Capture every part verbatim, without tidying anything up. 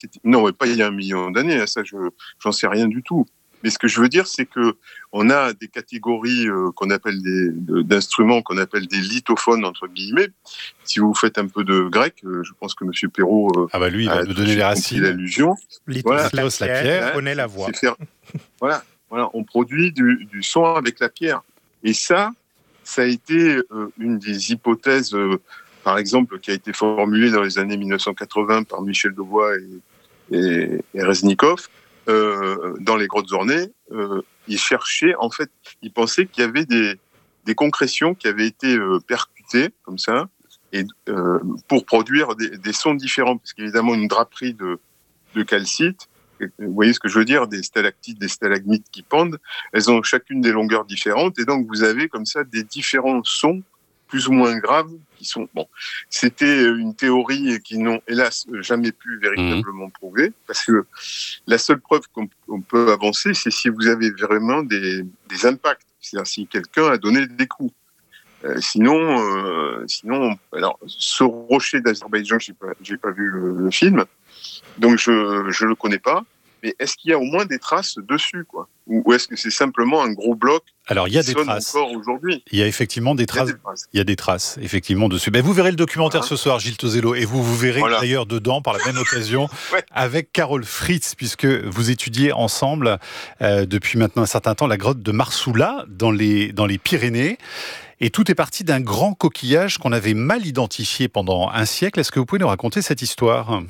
Non, mais pas il y a un million d'années, ça, je, j'en sais rien du tout. Mais ce que je veux dire, c'est que on a des catégories euh, qu'on appelle des, de, d'instruments qu'on appelle des lithophones, entre guillemets. Si vous faites un peu de grec, euh, je pense que M. Perrault euh, ah bah lui, il va a nous donner les racines. L'allusion. Lithos, Voilà. la pierre, la pierre, connaît la voix. C'est faire, voilà, voilà, on produit du, du son avec la pierre. Et ça, ça a été euh, une des hypothèses, euh, par exemple, qui a été formulée dans les années dix-neuf cent quatre-vingts par Michel Devoy et, et, et Reznikov. Euh, dans les grottes ornées, euh, ils cherchaient, en fait, ils pensaient qu'il y avait des, des concrétions qui avaient été euh, percutées, comme ça, et, euh, pour produire des, des sons différents, parce qu'évidemment, une draperie de, de calcite, vous voyez ce que je veux dire, des stalactites, des stalagmites qui pendent, elles ont chacune des longueurs différentes, et donc vous avez comme ça des différents sons plus ou moins graves qui sont... Bon, c'était une théorie qui n'ont hélas jamais pu véritablement mmh. prouver, parce que la seule preuve qu'on, qu'on peut avancer, c'est si vous avez vraiment des, des impacts, c'est-à-dire si quelqu'un a donné des coups. Euh, sinon, euh, sinon, alors ce rocher d'Azerbaïdjan, j'ai pas, j'ai pas vu le, le film, donc je je le connais pas. Mais est-ce qu'il y a au moins des traces dessus, quoi, ou, ou est-ce que c'est simplement un gros bloc? Alors il y a des traces. Encore aujourd'hui. Il y a effectivement des traces. Il y a des traces, il y a des traces effectivement dessus. Ben, vous verrez le documentaire voilà. ce soir, Gilles Tosello, et vous vous verrez voilà. d'ailleurs dedans par la même occasion ouais. avec Carole Fritz, puisque vous étudiez ensemble euh, depuis maintenant un certain temps la grotte de Marsoula dans les dans les Pyrénées. Et tout est parti d'un grand coquillage qu'on avait mal identifié pendant un siècle. Est-ce que vous pouvez nous raconter cette histoire?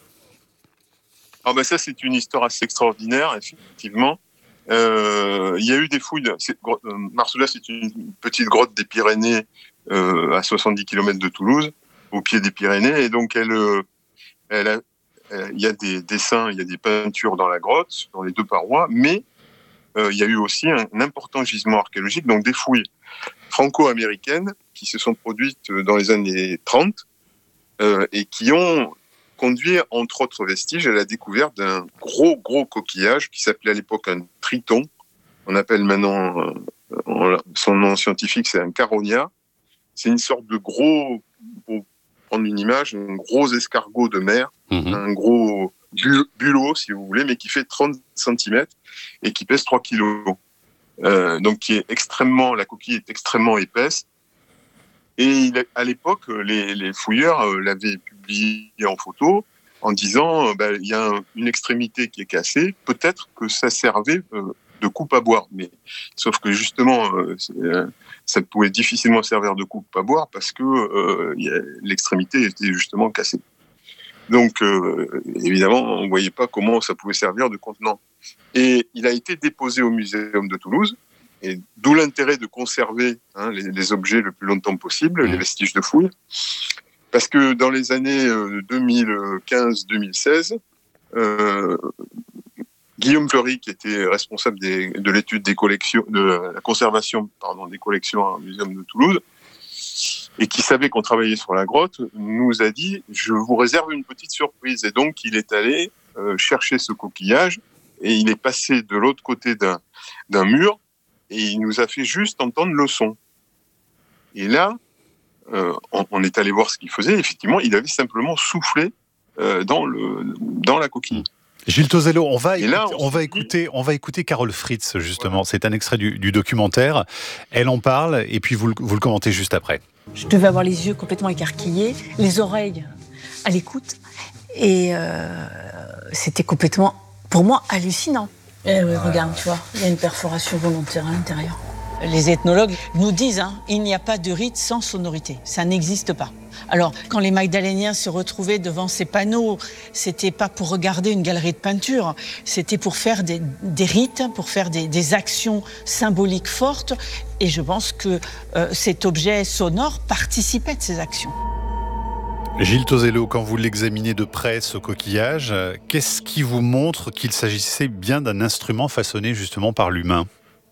Ah ben ça, c'est une histoire assez extraordinaire, effectivement. Euh, il y a eu des fouilles. De, c'est, euh, Marsoula, c'est une petite grotte des Pyrénées euh, à soixante-dix kilomètres de Toulouse, au pied des Pyrénées. Et donc, elle, elle a, elle, il y a des dessins, il y a des peintures dans la grotte, dans les deux parois, mais euh, il y a eu aussi un, un important gisement archéologique, donc des fouilles franco-américaines qui se sont produites dans les années trente euh, et qui ont conduit, entre autres vestiges, à la découverte d'un gros, gros coquillage qui s'appelait à l'époque un triton. On appelle maintenant, euh, son nom scientifique, c'est un caronia. C'est une sorte de gros, pour prendre une image, un gros escargot de mer, mmh. un gros bulot, si vous voulez, mais qui fait trente centimètres et qui pèse trois kilos. Euh, donc, qui est extrêmement, la coquille est extrêmement épaisse. Et il, à l'époque, les, les fouilleurs euh, l'avaient publié en photo en disant euh, ben, il y a un, une extrémité qui est cassée, peut-être que ça servait euh, de coupe à boire. Mais sauf que justement, euh, euh, ça pouvait difficilement servir de coupe à boire parce que euh, y a, l'extrémité était justement cassée. Donc, euh, évidemment, on ne voyait pas comment ça pouvait servir de contenant. Et il a été déposé au Muséum de Toulouse. Et d'où l'intérêt de conserver hein, les, les objets le plus longtemps possible, mmh. les vestiges de fouilles. Parce que dans les années euh, deux mille quinze deux mille seize, euh, Guillaume Fleury, qui était responsable des, de l'étude des collections, de la conservation pardon, des collections au Muséum de Toulouse, et qui savait qu'on travaillait sur la grotte, nous a dit « je vous réserve une petite surprise ». Et donc, il est allé euh, chercher ce coquillage, et il est passé de l'autre côté d'un, d'un mur, et il nous a fait juste entendre le son. Et là, euh, on, on est allé voir ce qu'il faisait. Effectivement, il avait simplement soufflé euh, dans, le, dans la coquille. Gilles Tosello, on va, écouter, là, on, on, va écouter, on va écouter Carole Fritz, justement. Voilà. C'est un extrait du, du documentaire. Elle en parle, et puis vous, vous le commentez juste après. Je devais avoir les yeux complètement écarquillés, les oreilles à l'écoute, et euh, c'était complètement, pour moi, hallucinant. Eh oui, regarde, tu vois, il y a une perforation volontaire à l'intérieur. Les ethnologues nous disent, hein, il n'y a pas de rite sans sonorité, ça n'existe pas. Alors, quand les Magdaléniens se retrouvaient devant ces panneaux, c'était pas pour regarder une galerie de peinture, c'était pour faire des, des rites, pour faire des, des actions symboliques fortes, et je pense que euh, cet objet sonore participait de ces actions. Gilles Tosello, quand vous l'examinez de près, ce coquillage, qu'est-ce qui vous montre qu'il s'agissait bien d'un instrument façonné justement par l'humain ?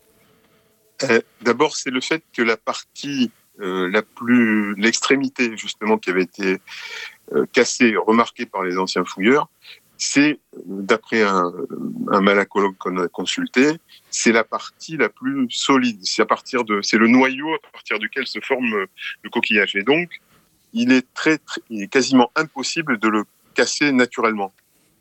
euh, D'abord, c'est le fait que la partie, euh, la plus, l'extrémité justement qui avait été euh, cassée, remarquée par les anciens fouilleurs, c'est, d'après un, un malacologue qu'on a consulté, c'est la partie la plus solide. C'est à partir de, c'est le noyau à partir duquel se forme le coquillage. Et donc, il est très, très, il est quasiment impossible de le casser naturellement.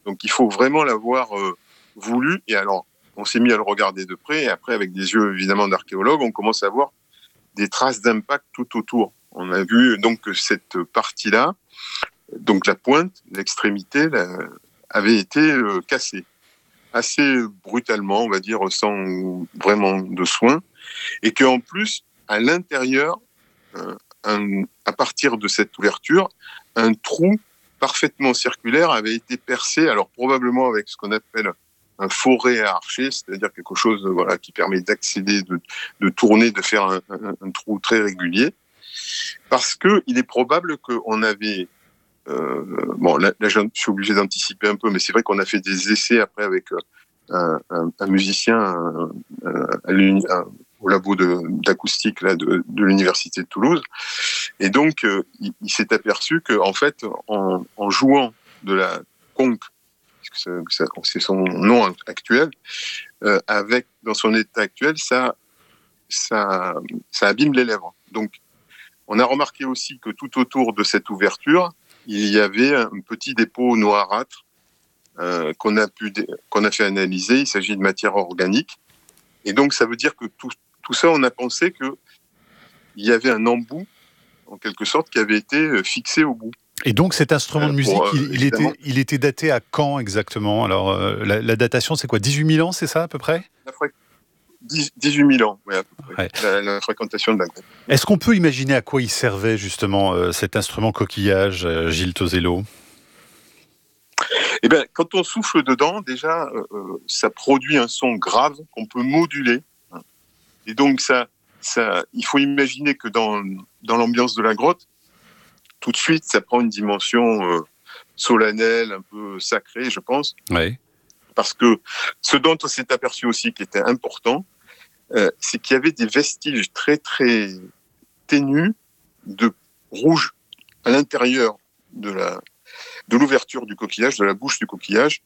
Donc il faut vraiment l'avoir euh, voulu. Et alors, on s'est mis à le regarder de près. Et après, avec des yeux évidemment d'archéologue, on commence à voir des traces d'impact tout autour. On a vu donc que cette partie-là, donc la pointe, l'extrémité, la, avait été euh, cassée assez brutalement, on va dire, sans vraiment de soin, et qu'en plus, à l'intérieur, euh, un, à partir de cette ouverture, un trou parfaitement circulaire avait été percé, alors probablement avec ce qu'on appelle un forêt à archer, c'est-à-dire quelque chose voilà, qui permet d'accéder, de, de tourner, de faire un, un, un trou très régulier, parce qu'il est probable qu'on avait... Euh, bon, là, là, je suis obligé d'anticiper un peu, mais c'est vrai qu'on a fait des essais après avec un, un, un musicien un, un, un, au labo de, d'acoustique là, de, de l'université de Toulouse. Et donc, euh, il, il s'est aperçu qu'en fait, en, en jouant de la conque, c'est, c'est son nom actuel, euh, avec, dans son état actuel, ça, ça, ça abîme les lèvres. Donc, on a remarqué aussi que tout autour de cette ouverture, il y avait un petit dépôt noirâtre euh, qu'on a pu qu'on a fait analyser. Il s'agit de matière organique, et donc ça veut dire que tout tout ça, on a pensé que il y avait un embout en quelque sorte qui avait été fixé au bout. Et donc cet instrument de musique, euh, il, il était il était daté à quand exactement? Alors euh, la, la datation, c'est quoi? dix-huit mille ans, c'est ça à peu près? dix-huit mille ans, oui, à peu près, ouais. la, la fréquentation de la grotte. Est-ce qu'on peut imaginer à quoi il servait justement euh, cet instrument coquillage, euh, Gilles Tosello? Eh bien, quand on souffle dedans, déjà, euh, ça produit un son grave qu'on peut moduler. Et donc, ça, ça, il faut imaginer que dans, dans l'ambiance de la grotte, tout de suite, ça prend une dimension euh, solennelle, un peu sacrée, je pense. Oui. Parce que ce dont on s'est aperçu aussi qui était important, euh, c'est qu'il y avait des vestiges très très ténus de rouge à l'intérieur de la de l'ouverture du coquillage, de la bouche du coquillage,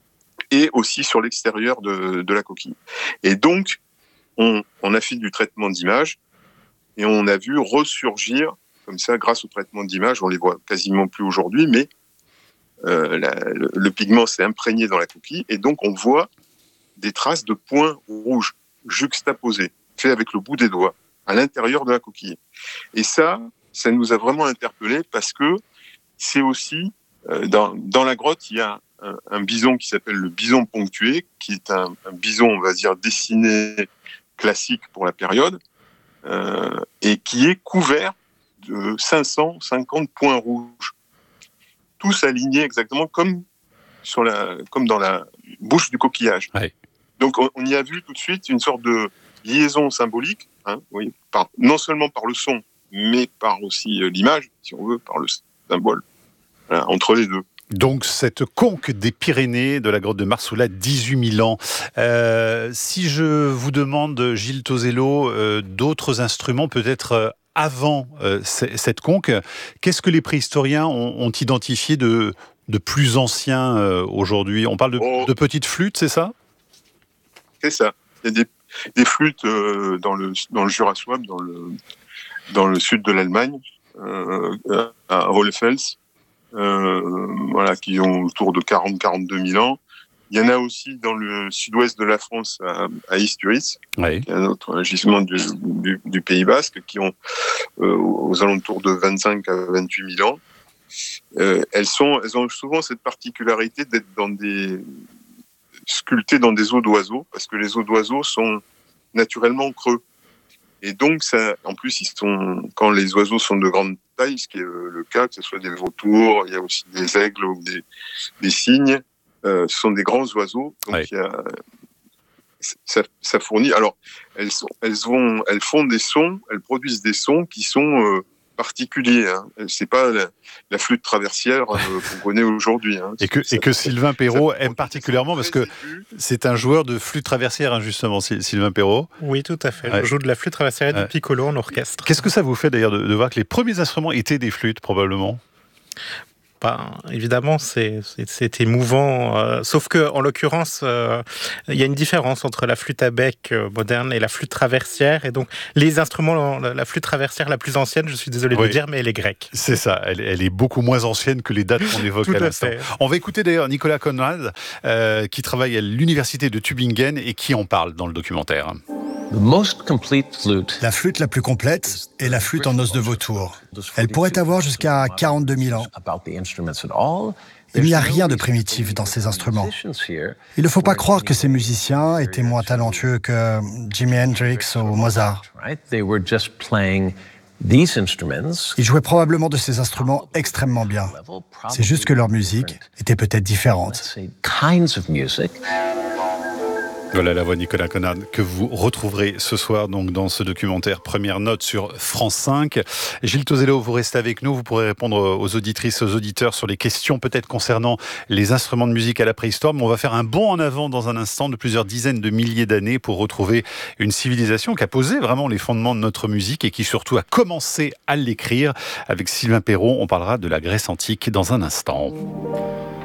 et aussi sur l'extérieur de, de la coquille. Et donc, on, on a fait du traitement d'image et on a vu ressurgir comme ça, grâce au traitement d'image, on les voit quasiment plus aujourd'hui, mais euh, la, le, le pigment s'est imprégné dans la coquille et donc on voit des traces de points rouges juxtaposés, faits avec le bout des doigts, à l'intérieur de la coquille. Et ça, ça nous a vraiment interpellés parce que c'est aussi, euh, dans, dans la grotte, il y a un, un bison qui s'appelle le bison ponctué, qui est un, un bison, on va dire, dessiné classique pour la période, euh, et qui est couvert de cinq cent cinquante points rouges, tous alignés exactement comme, sur la, comme dans la bouche du coquillage. Ouais. Donc on, on y a vu tout de suite une sorte de liaison symbolique, hein, oui, par, non seulement par le son, mais par aussi euh, l'image, si on veut, par le symbole, voilà, entre les deux. Donc cette conque des Pyrénées de la grotte de Marsoula, dix-huit mille ans. Euh, si je vous demande, Gilles Tosello, euh, d'autres instruments peut-être euh, avant euh, c- cette conque, qu'est-ce que les préhistoriens ont, ont identifié de, de plus ancien euh, aujourd'hui? On parle de, oh. de petites flûtes, c'est ça? C'est ça. Il y a des, des flûtes euh, dans, le, dans le Jura Souabe, dans le, dans le sud de l'Allemagne, euh, à Hohlfels, euh, voilà, qui ont autour de quarante à quarante-deux mille ans. Il y en a aussi dans le sud-ouest de la France, à, à Isturiz, oui. qui est un autre gisement du, du, du Pays Basque, qui ont euh, aux alentours de vingt-cinq à vingt-huit mille ans. Euh, elles, sont, elles ont souvent cette particularité d'être dans des, sculptées dans des os d'oiseaux, parce que les os d'oiseaux sont naturellement creux. Et donc, ça, en plus, ils sont, quand les oiseaux sont de grande taille, ce qui est le cas, que ce soit des vautours, il y a aussi des aigles ou des, des cygnes, euh, ce sont des grands oiseaux. Donc, oui. il y a, ça, ça fournit. Alors, elles, sont, elles, vont, elles font des sons, elles produisent des sons qui sont euh, particuliers. Hein. C'est pas la, la flûte traversière euh, qu'on connaît aujourd'hui. Hein. Et que, ça, et que ça, Sylvain Perrault ça, aime particulièrement parce que c'est un joueur de flûte traversière, hein, justement, Sylvain Perrault. Oui, tout à fait. Ouais. Je joue de la flûte traversière et du ouais. piccolo en orchestre. Qu'est-ce que ça vous fait d'ailleurs de, de voir que les premiers instruments étaient des flûtes, probablement ? Ben, évidemment, c'est, c'est, c'est émouvant. Euh, sauf que, en l'occurrence, euh, il y a une différence entre la flûte à bec euh, moderne et la flûte traversière. Et donc, les instruments, la, la flûte traversière la plus ancienne, je suis désolé de oui. le dire, mais elle est grecque. C'est ça. Elle, elle est beaucoup moins ancienne que les dates qu'on évoque à, à l'instant. Fait. On va écouter d'ailleurs Nicolas Conrad, euh, qui travaille à l'université de Tübingen et qui en parle dans le documentaire. La flûte la plus complète est la flûte en os de vautour. Elle pourrait avoir jusqu'à quarante-deux mille ans. Il n'y a rien de primitif dans ces instruments. Il ne faut pas croire que ces musiciens étaient moins talentueux que Jimi Hendrix ou Mozart. Ils jouaient probablement de ces instruments extrêmement bien. C'est juste que leur musique était peut-être différente. Voilà la voix de Nicolas Conrad que vous retrouverez ce soir donc dans ce documentaire Première Note sur France cinq. Gilles Tosello, vous restez avec nous, vous pourrez répondre aux auditrices, aux auditeurs sur les questions peut-être concernant les instruments de musique à la préhistoire, mais on va faire un bond en avant dans un instant de plusieurs dizaines de milliers d'années pour retrouver une civilisation qui a posé vraiment les fondements de notre musique et qui surtout a commencé à l'écrire. Avec Sylvain Perron, on parlera de la Grèce antique dans un instant.